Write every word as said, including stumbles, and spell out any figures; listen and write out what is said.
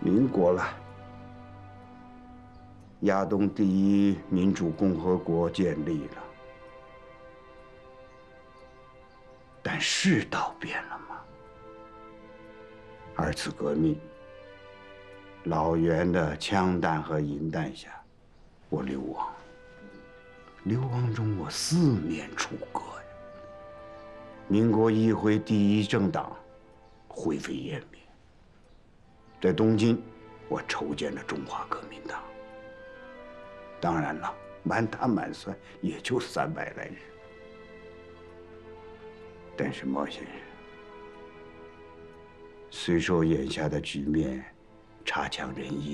民国了，亚东第一民主共和国建立了，但世道变了吗？二次革命，老袁的枪弹和银弹下，我流亡，流亡中我四面楚歌呀。民国议会第一政党灰飞烟灭，在东京，我筹建了中华革命党。当然了，满打满算也就三百来人。但是毛先生，虽说眼下的局面差强人意。